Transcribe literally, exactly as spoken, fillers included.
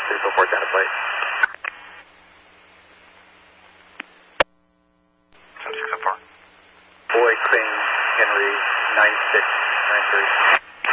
three four four down to plate. seven six oh four. Boy, Queen, Henry, nine six nine three.